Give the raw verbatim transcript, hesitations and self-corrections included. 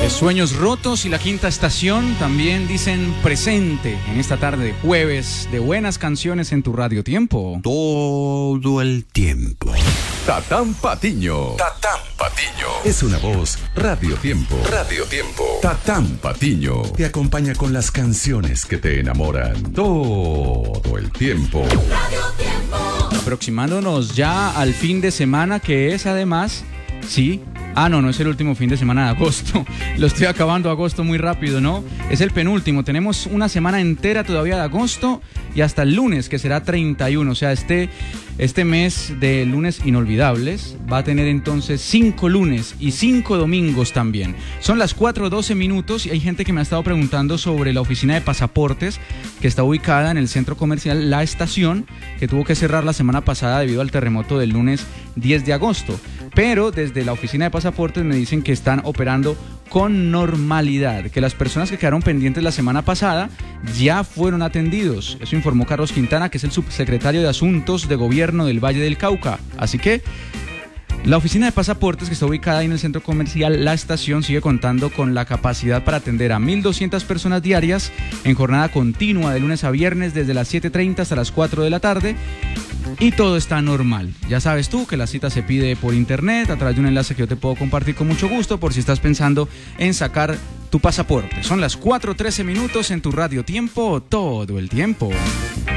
De Sueños Rotos y La Quinta Estación también dicen presente en esta tarde de jueves de buenas canciones en tu Radio Tiempo. Todo el tiempo. Tatán Patiño. Tatán Patiño. Es una voz Radio Tiempo. Radio Tiempo. Tatán Patiño. Te acompaña con las canciones que te enamoran todo el tiempo. Radio Tiempo. Aproximándonos ya al fin de semana, que es además, sí, ah no, no es el último fin de semana de agosto, lo estoy acabando agosto muy rápido, ¿no? Es el penúltimo, tenemos una semana entera todavía de agosto y hasta el lunes, que será treinta y uno, o sea, este, este mes de lunes inolvidables va a tener entonces cinco lunes y cinco domingos también. Son las cuatro doce minutos y hay gente que me ha estado preguntando sobre la oficina de pasaportes que está ubicada en el centro comercial La Estación, que tuvo que cerrar la semana pasada debido al terremoto del lunes diez de agosto. Pero desde la oficina de pasaportes me dicen que están operando con normalidad, que las personas que quedaron pendientes la semana pasada ya fueron atendidos. Eso informó Carlos Quintana, que es el subsecretario de Asuntos de Gobierno del Valle del Cauca. Así que la oficina de pasaportes, que está ubicada ahí en el centro comercial La Estación, sigue contando con la capacidad para atender a mil doscientas personas diarias en jornada continua de lunes a viernes desde las siete treinta hasta las cuatro de la tarde. Y todo está normal. Ya sabes tú que la cita se pide por internet a través de un enlace que yo te puedo compartir con mucho gusto por si estás pensando en sacar tu pasaporte. Son las cuatro trece minutos en tu Radio Tiempo, todo el tiempo.